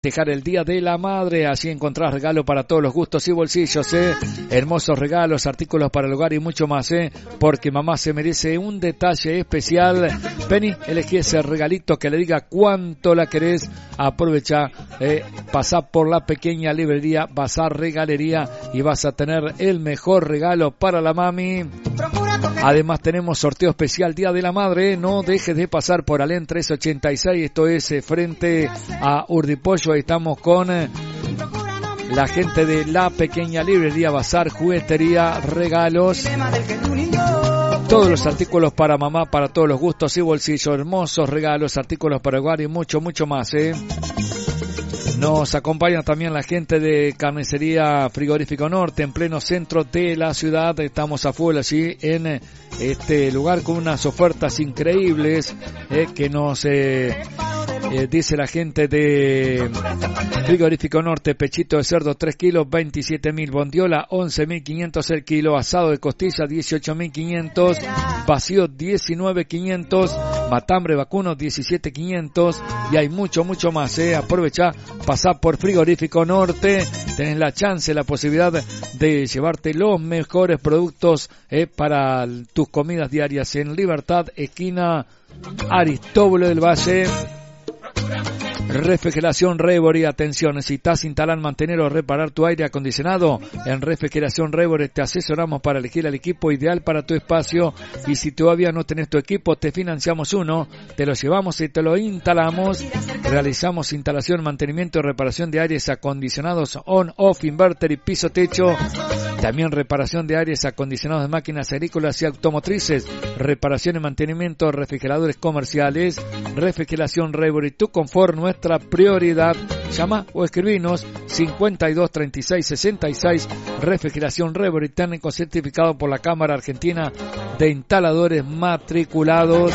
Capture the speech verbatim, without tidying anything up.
Dejar el Día de la Madre, así encontrás regalo para todos los gustos y bolsillos, ¿eh? Hermosos regalos, artículos para el hogar y mucho más, ¿eh? Porque mamá se merece un detalle especial. Vení, elegí ese regalito que le diga cuánto la querés. Aprovecha, eh, pasá por la pequeña librería Bazar Regalería y vas a tener el mejor regalo para la mami. Además tenemos sorteo especial Día de la Madre, ¿eh? No dejes de pasar por Alén trescientos ochenta y seis, esto es eh, frente a Urdipollo. Ahí estamos con eh, la gente de la pequeña librería Bazar, juguetería, regalos, todos los artículos para mamá, para todos los gustos y bolsillos, hermosos regalos, artículos para hogar y mucho, mucho más, ¿eh? Nos acompaña también la gente de Carnicería Frigorífico Norte, en pleno centro de la ciudad. Estamos a full allí en este lugar con unas ofertas increíbles eh, que nos eh, eh, dice la gente de Frigorífico Norte. Pechito de cerdo tres kilos, veintisiete mil. Bondiola, once mil quinientos el kilo. Asado de costilla, dieciocho mil quinientos. Vacío, diecinueve mil quinientos. Matambre vacuno, diecisiete mil quinientos. Y hay mucho, mucho más. Eh. Aprovecha, pasá por Frigorífico Norte. Tenés la chance, la posibilidad de llevarte los mejores productos eh, para tus comidas diarias en Libertad, esquina Aristóbulo del Valle. Refrigeración Rebori, atención, necesitas instalar, mantener o reparar tu aire acondicionado. En Refrigeración Rebori te asesoramos para elegir el equipo ideal para tu espacio, y si todavía no tenés tu equipo, te financiamos uno, te lo llevamos y te lo instalamos. Realizamos instalación, mantenimiento y reparación de aires acondicionados on, off, inverter y piso techo. También reparación de aires acondicionados de máquinas agrícolas y automotrices, reparación y mantenimiento de refrigeradores comerciales. Refrigeración Rebori, tu confort, nuestra prioridad. Llama o escribinos cincuenta y dos treinta y seis sesenta y seis. Refrigeración Rebori, técnico certificado por la Cámara Argentina de Instaladores Matriculados.